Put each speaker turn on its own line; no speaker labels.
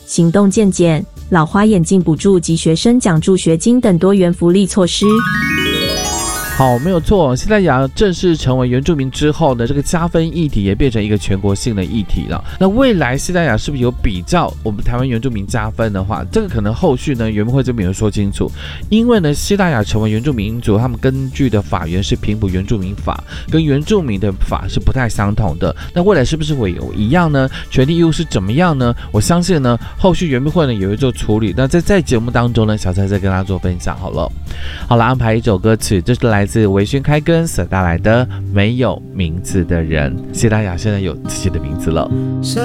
行动健检、老花眼镜补助及学生奖助学金等多元福利措施。
好，没有错。西班牙正式成为原住民之后呢，这个加分议题也变成一个全国性的议题了。那未来西班牙是不是有比照我们台湾原住民加分的话，这个可能后续呢原民会这边有说清楚。因为呢，西班牙成为原住民族，他们根据的法源是平埔原住民法，跟原住民的法是不太相同的。那未来是不是会有一样呢？权利义务是怎么样呢？我相信呢，后续原民会呢也会做处理。那在节目当中呢，小蔡再跟大家做分享好了。好了，安排一首歌曲，这是来自微醺开根所带来的《没有名字的人》。西班牙现在有自己的名字了。